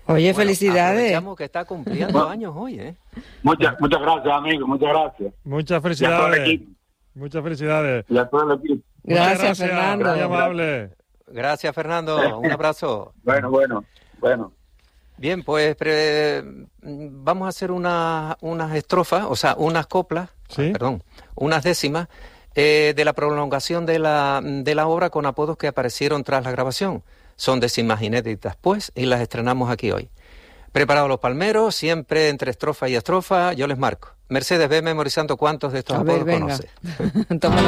Oye, felicidades. Aprovechamos que está cumpliendo años hoy, ¿eh? Muchas gracias, amigo, muchas gracias. Muchas felicidades. Muchas felicidades. Y a todo el equipo. Gracias, Fernando. Muy amable. Gracias, Fernando. Un abrazo. Bueno. Bien, pues vamos a hacer unas estrofas, o sea, unas coplas, ¿Sí? Unas décimas de la prolongación de la obra con apodos que aparecieron tras la grabación. Son décimas inéditas, pues, y las estrenamos aquí hoy. Preparados los palmeros, siempre entre estrofa y estrofa, yo les marco. Mercedes, ve memorizando cuántos de estos apodos conoces.